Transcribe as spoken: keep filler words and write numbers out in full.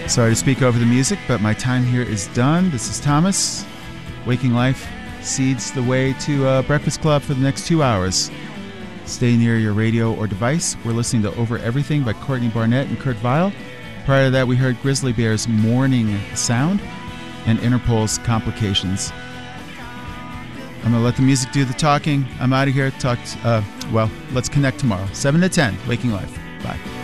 Sorry to speak over the music, but my time here is done. This is Thomas. Waking Life seeds the way to uh, Breakfast Club for the next two hours. Stay near your radio or device. We're listening to Over Everything by Courtney Barnett and Kurt Vile. Prior to that, we heard Grizzly Bear's Morning Sound and Interpol's Complications. I'm going to let the music do the talking. I'm out of here. Talk. To, uh, well, let's connect tomorrow. seven to ten, Waking Life. Bye.